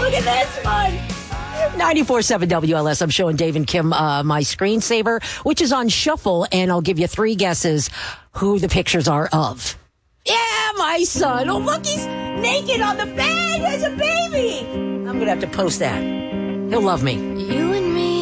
Look at this one. 94.7 WLS. I'm showing Dave and Kim my screensaver, which is on shuffle, and I'll give you 3 guesses who the pictures are of. Yeah, my son. Oh, look, he's naked on the bed as a baby. I'm going to have to post that. He'll love me.